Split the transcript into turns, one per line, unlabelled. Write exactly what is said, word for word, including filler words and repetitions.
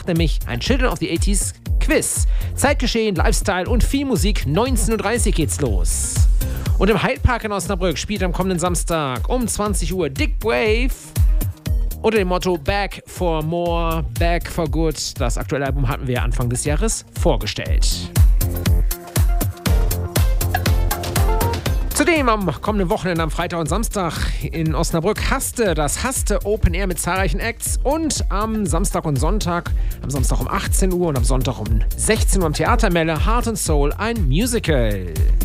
macht nämlich ein Children of the achtziger Quiz. Zeitgeschehen, Lifestyle und viel Musik. neunzehn Uhr dreißig geht's los. Und im Hyde Park in Osnabrück spielt am kommenden Samstag um zwanzig Uhr Dick Wave unter dem Motto Back for More, Back for Good. Das aktuelle Album hatten wir Anfang des Jahres vorgestellt. Zudem am kommenden Wochenende am Freitag und Samstag in Osnabrück Haste, das Haste Open Air mit zahlreichen Acts und am Samstag und Sonntag, am Samstag um achtzehn Uhr und am Sonntag um sechzehn Uhr am Theater Melle Heart and Soul ein Musical.